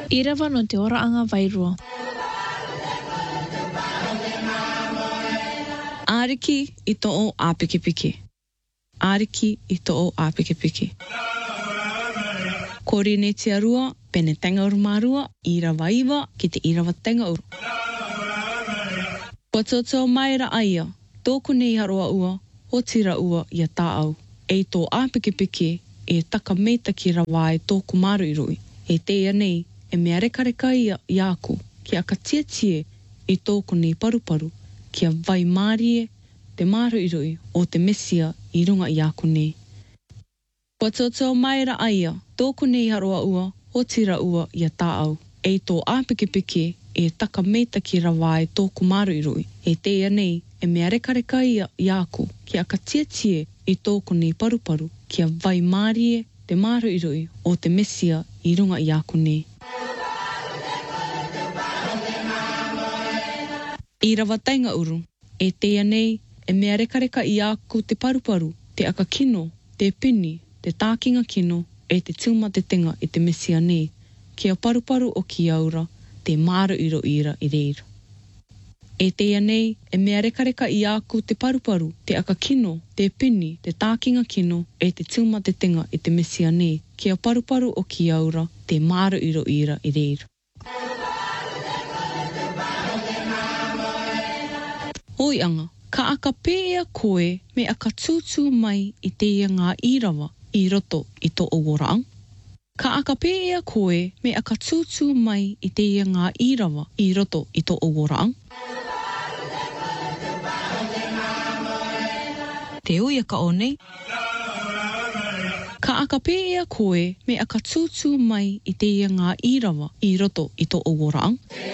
Irawa no te oraanga wairua. Ariki I to'o a piki. Ariki I to'o a piki. Kore ne te arua, pene tanga uru marua, irawa iwa ki te irawa tanga uru. Kua toto mai ra aia, tōku nei haroa ua, ho tira ua ia tāau. E tō a piki e taka meita ki rawa e tōku maru irui. E teia nei, e mea rekareka ia I aku, ki aka tie I tōku nei paruparu, ki a vai mārie te maru irui o te mesia I runga I aku nei. Kua toto mai ra aia, tōku nei haroa ua, ho tira ua ia tāau. E tō a piki e taka meita ki rawa e tōku maru irui. E teia nei, e mea rekareka ia I aku, ki aka tie I tōku nei paruparu, ki a vai mārie te maru irui o te mesia I runga I aku nei. Irawa tainga uru, e teia nei, e mea rekareka I aku te paruparu, te aka kino, te pini, te tākinga kino, e te tūma te tenga I te mesia nei, ki a paruparu o ki aura, te maru iro ira I reira. E teia nei, e mea rekareka I aku te paruparu, te aka kino, te pini, te tākinga kino, e te tūma te tenga I te mesia nei, ki a paruparu o ki aura, te maru iro ira I reira. Hoi anga, ka aka pēia koe me aka tūtū mai I teia ngā irawa I roto I tō oroang. Ka aka pēia koe me aka tūtū mai I teia ngā irawa I roto I tō oroang. Te uia ka o nei. Ka aka pēia koe me aka tūtū mai I teia ngā irawa I roto I tō oroang.